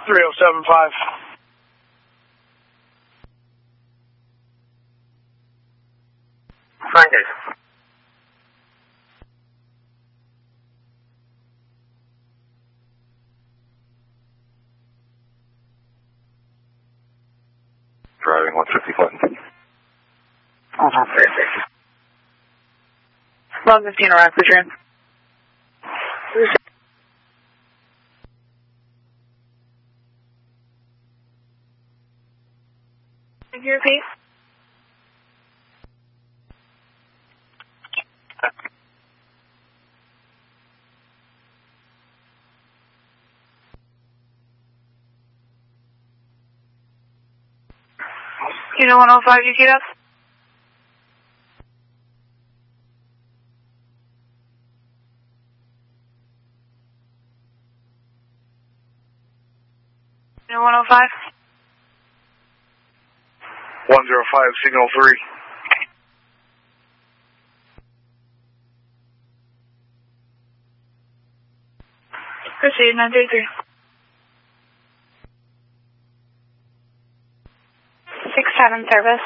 3075. Find it. Driving 150 Clinton. 1115 around Quadran. Can you repeat? Unit 105, you get up? Unit 105? 105, signal 3. Proceed, 933. 67 service.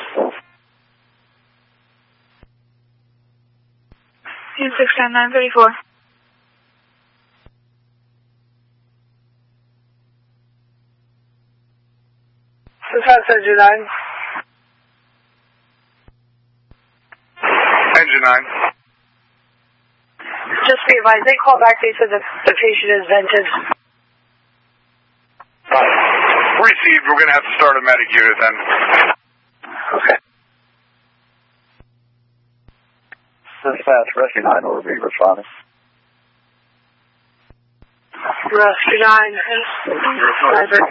Unit 610, 934. Engine 9. Engine 9. Just be advised, they call back, they said that the patient is vented. Received, we're going to have to start a medic unit then. Okay. Dispatch, Rescue 9 will be responding. Rescue 9.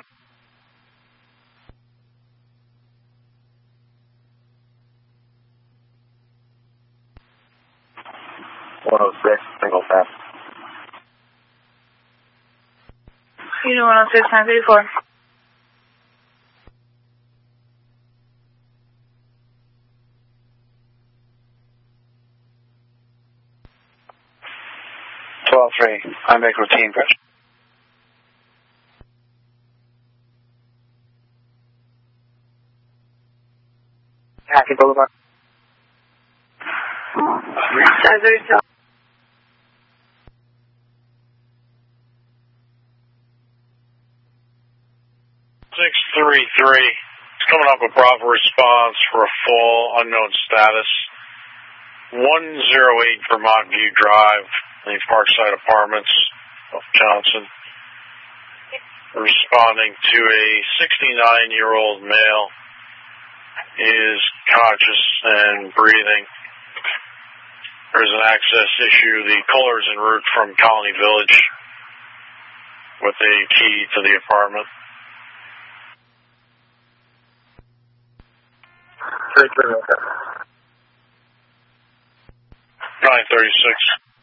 Single fast. Unit 106, 934. I make routine pressure. Happy Boulevard. 937. 633. It's coming up with Bravo response for a fall unknown status. 108 Vermont View Drive, the Parkside Apartments of Johnson. Responding to a 69-year-old male. Is conscious and breathing. There's an access issue. The caller is en route from Colony Village with a key to the apartment. 936.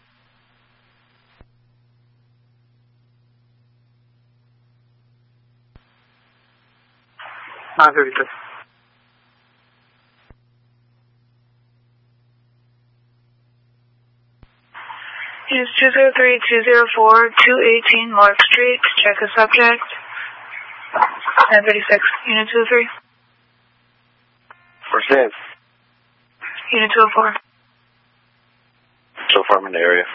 Units 203, 204, 218 Lark Street. Check a subject. 936. Unit 203. First aid. Unit 204. So far I'm in the area.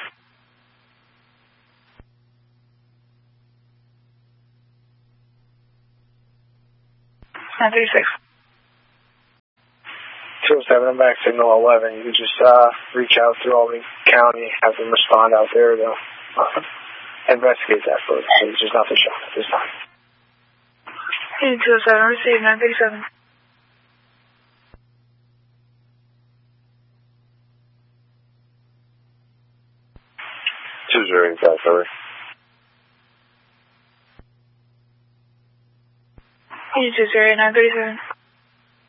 .936. 207, I'm back, signal 11. You can just reach out through Albany County, have them respond out there to investigate that further. There's just nothing shown at this time. Unit 207, received 937. Sorry. Unit 208, 937.